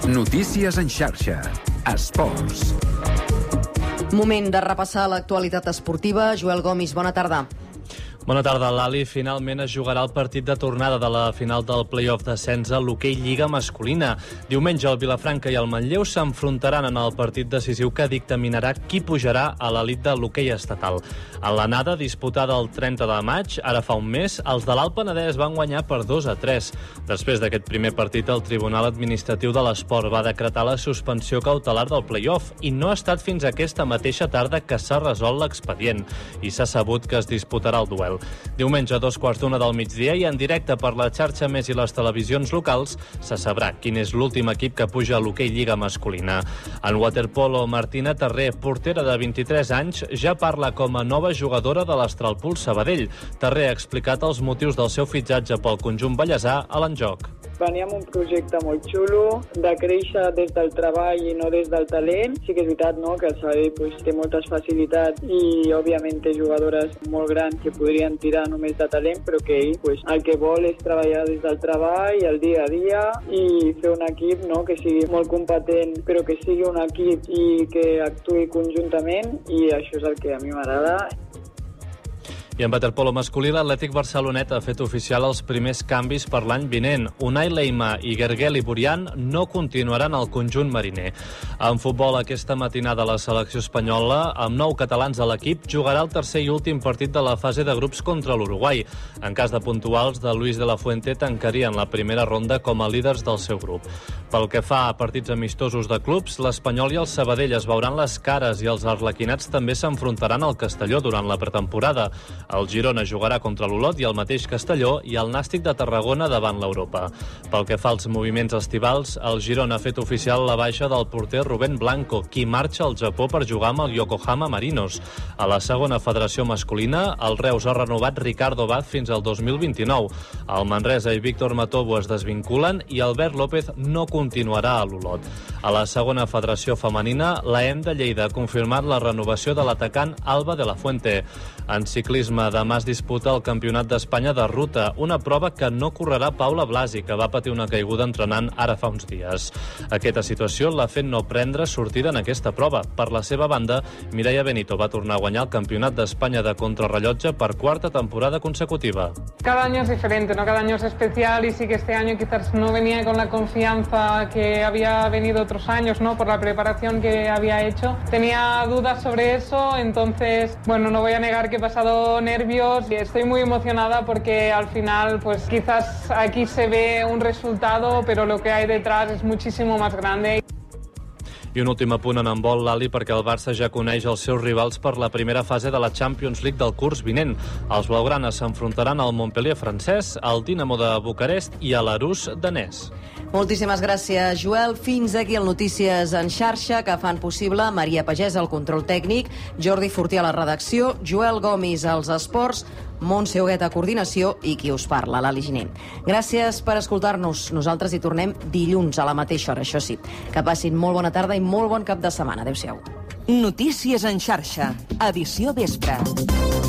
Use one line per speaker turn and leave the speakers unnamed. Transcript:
Notícies en xarxa. Esports.
Moment de repassar l'actualitat esportiva. Joel Gomis, bona tarda.
Bona tarda, l'Ali. Finalment es jugarà el partit de tornada de la final del play-off d'ascens a l'hoquei Lliga masculina. Diumenge el Vilafranca i el Manlleu s'enfrontaran en el partit decisiu que dictaminarà qui pujarà a l'elit de l'hoquei estatal. En l'anada, disputada el 30 de maig, ara fa un mes, els de l'Alt Penedès van guanyar per 2-3. Després d'aquest primer partit, el Tribunal Administratiu de l'Esport va decretar la suspensió cautelar del play-off i no ha estat fins aquesta mateixa tarda que s'ha resolt l'expedient i s'ha sabut que es disputarà el duel. Diumenge a 2:15 del migdia i en directe per la xarxa Més i les televisions locals se sabrà quin és l'últim equip que puja a l'hoquei Lliga masculina. En waterpolo, Martina Terré, portera de 23 anys, ja parla com a nova jugadora de l'Astralpool Sabadell. Terré ha explicat els motius del seu fitxatge pel conjunt ballesà a l'Enjoc.
Venia amb un projecte molt xulo, de créixer des del treball i no des del talent. Sí que és veritat, no?, que el Sabadell té moltes facilitats i, òbviament, té jugadores molt grans que podrien tirar només de talent, però que ell el que vol és treballar des del treball, el dia a dia, i fer un equip, no?, que sigui molt competent, però que sigui un equip i que actuï conjuntament, i això és el que a mi m'agrada.
I en waterpolo masculí, l'Atlètic Barcelonet ha fet oficial els primers canvis per l'any vinent. Unai Leima i Gergely Burian no continuaran al conjunt mariner. En futbol, aquesta matinada la selecció espanyola, amb 9 catalans a l'equip, jugarà el tercer i últim partit de la fase de grups contra l'Uruguai. En cas de puntuals, de Luis de la Fuente tancarien la primera ronda com a líders del seu grup. Pel que fa a partits amistosos de clubs, l'Espanyol i el Sabadell es veuran les cares i els arlequinats també s'enfrontaran al Castelló durant la pretemporada. El Girona jugarà contra l'Olot i el mateix Castelló i el Nàstic de Tarragona davant l'Europa. Pel que fa als moviments estivals, el Girona ha fet oficial la baixa del porter Rubén Blanco, qui marxa al Japó per jugar amb el Yokohama Marinos. A la segona federació masculina, el Reus ha renovat Ricardo Vaz fins al 2029. El Manresa i Víctor Matobo es desvinculen i Albert López no continuarà a l'Olot. A la segona federació femenina, l'EM de Lleida ha confirmat la renovació de l'atacant Alba de la Fuente. En ciclisme, demà es disputa el Campionat d'Espanya de ruta, una prova que no correrà Paula Blasi, que va patir una caiguda entrenant ara fa uns dies. Aquesta situació l'ha fet no prendre sortida en aquesta prova. Per la seva banda, Mireia Benito va tornar a guanyar el Campionat d'Espanya de contrarrellotge per quarta temporada consecutiva.
Cada año es diferente, ¿no? Cada año es especial y sí que este año quizás no venía con la confianza que había venido otros años, ¿no? Por la preparación que había hecho. Tenía dudas sobre eso, entonces, bueno, no voy a negar que he pasado nervios y estoy muy emocionada porque al final, pues quizás aquí se ve un resultado, pero lo que hay detrás es muchísimo más grande.
I un últim apunt en handbol, l'Ali, perquè el Barça ja coneix els seus rivals per la primera fase de la Champions League del curs vinent. Els blaugranes s'enfrontaran al Montpellier francès, al Dinamo de Bucarest i a l'Arús danès.
Moltíssimes gràcies, Joel. Fins aquí el Notícies en xarxa, que fan possible Maria Pagès al control tècnic, Jordi Fortí a la redacció, Joel Gomis als esports, Montse Huguet a coordinació i qui us parla, l'Ali Giner. Gràcies per escoltar-nos. Nosaltres hi tornem dilluns a la mateixa hora, això sí. Que passin molt bona tarda i molt bon cap de setmana. Adéu-siau.
Notícies en xarxa, edició vespre.